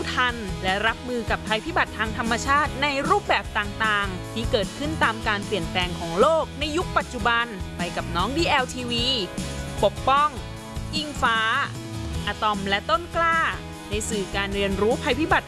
ทันและรับมือกับภัยพิบัติทางธรรมชาติในรูปแบบต่างๆที่เกิดขึ้นตามการเปลี่ยนแปลงของโลกในยุคปัจจุบันไปกับน้อง DLTV ปกป้องอิงฟ้าอะตอมและต้นกล้าในสื่อการเรียนรู้ภัยพิบัติ